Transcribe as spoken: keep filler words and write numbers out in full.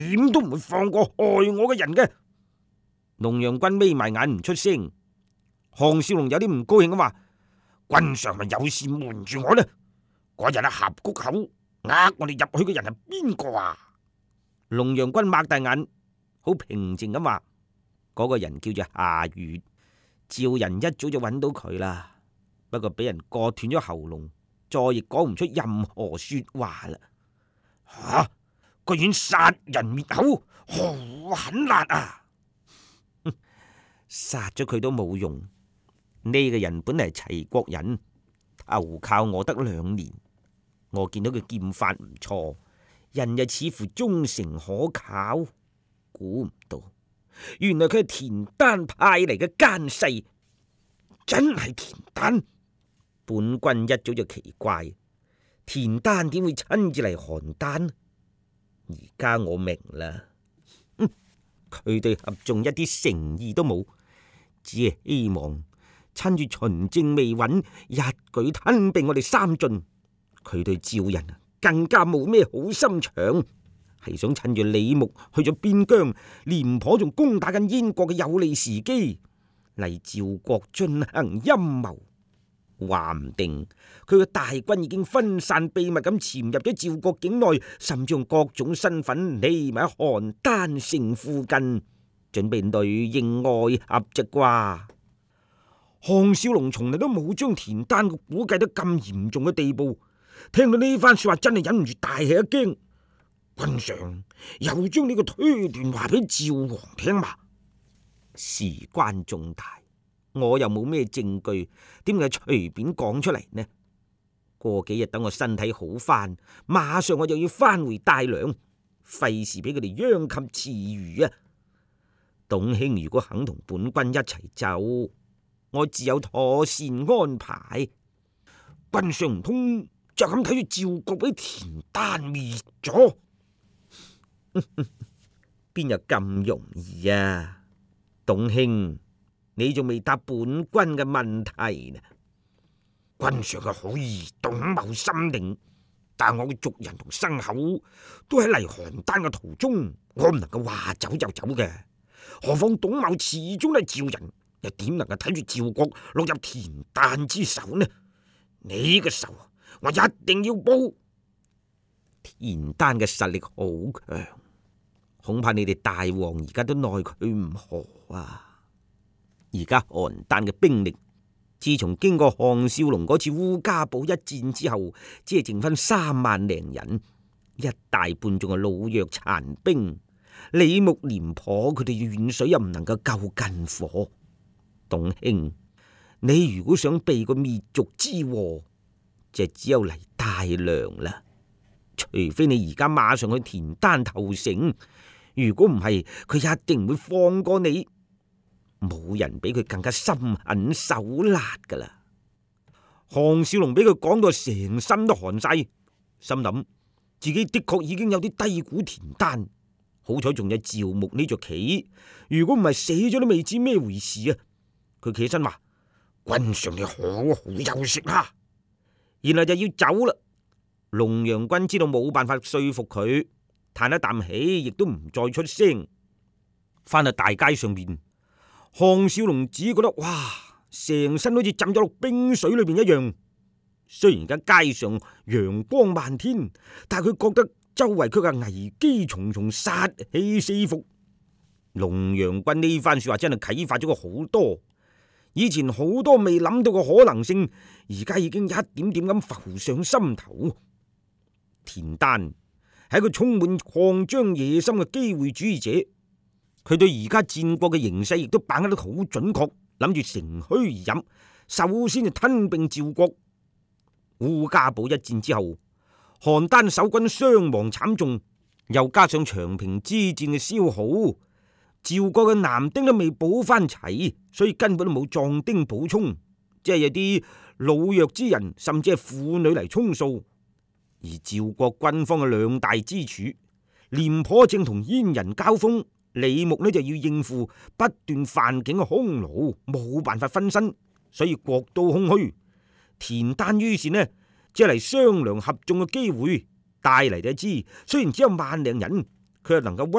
點都唔會放過害我嘅人嘅。龍陽君眯埋眼唔出聲。項少龍有啲唔高興咁話：君上咪有事瞞住我呢？嗰日喺峽谷口呃我哋入去嘅人係邊個啊？龍陽君擘大眼，好平靜咁話：嗰個人叫做夏雨，趙人一早就揾到佢啦，不過俾人割斷咗喉嚨，再亦講唔出任何說話啦。吓、啊！居然殺人滅口，好狠辣啊！殺咗佢都冇用，呢、這個人本嚟係齊國人，投靠我得兩年，我見到佢劍法唔錯，人又似乎忠誠可靠，估唔到原來佢係田丹派嚟嘅奸細，真係田丹。本君一早就奇怪，田丹點會親自嚟邯鄲？而家我明啦，佢對合縱一啲誠意都冇，只係希望趁住秦政未穩，一舉吞併我哋三晉。佢對趙人更加冇咩好心腸，係想趁住李牧去咗邊疆，廉頗仲攻打緊燕國嘅有利時機嚟趙國進行陰謀。話唔定佢嘅大軍已經分散秘密咁潛入咗趙國境內，甚至用各種身份匿埋喺邯鄲城附近，準備內應外合啫啩。項少龍從嚟都冇將田丹嘅估計得咁嚴重嘅地步，聽到呢番說話真係忍唔住大吃一驚。君上又將呢個推斷話俾趙王聽嘛？事關重大，我又冇咩證據，點解隨便講出嚟呢？過幾日等我身體好翻，馬上我就要翻回大梁，費事俾佢哋殃及池魚啊！董卿如果肯同本君一齊走，我自有妥善安排。君上唔通就咁睇住趙國俾田丹滅咗？邊有咁容易啊？董卿，你仲未答本君嘅問題呢？君上嘅好意，董某心領，但我嘅族人同牲口都喺嚟邯鄲嘅途中，我唔能夠話走就走嘅。何況董某始終係趙人，又點能夠睇住趙國落入田丹之手呢？你嘅仇我一定要報。田丹嘅實力好強，恐怕你哋大王而家都奈佢唔何啊！而家邯鄲嘅兵力，自從經過項少龍嗰次烏家堡一戰之後，只係剩翻三萬零人，一大半仲係老弱殘兵。李牧、廉頗佢哋遠水又唔能夠救近火。董卿，你如果想避個滅族之禍，就只有嚟大梁啦。除非你而家馬上去田丹投誠，如果唔係，佢一定唔會放過你。冇人比佢更加心狠手辣噶啦。項少龍俾佢講到成身都寒晒，心諗自己的確已經有啲低估田丹。好彩仲有趙牧呢座棋，如果唔係死咗都未知咩回事啊！佢企起身話：君上你好好休息啦。然後就要走啦。龍陽君知道冇辦法說服佢，嘆一啖氣，亦都唔再出聲。翻到大街上面，項少龍只覺得哇，成身好似浸咗落冰水裏邊一樣。雖然而家街上陽光漫天，但係佢覺得周圍卻係危機重重，殺氣四伏。龍陽君呢番說話真係啟發咗佢好多，以前好多未諗到嘅可能性，而家已經一點點咁浮上心頭。田丹係一個充滿擴張野心嘅機會主義者，佢對而家戰國嘅形勢亦都把握得好準確，諗住乘虛而入，首先就吞併趙國。烏家堡一戰之後，邯鄲守軍傷亡慘重，又加上長平之戰嘅消耗，趙國嘅男丁都未補翻齊，所以根本都冇壯丁補充，即係有啲老弱之人，甚至係婦女嚟充數。而趙國軍方嘅兩大支柱，廉頗正同燕人交鋒，李牧呢就要應付不斷犯境嘅匈奴，冇辦法分身，所以國都空虛。田丹於是呢，即係嚟商量合縱嘅機會，帶嚟就知，雖然只有萬零人，佢又能夠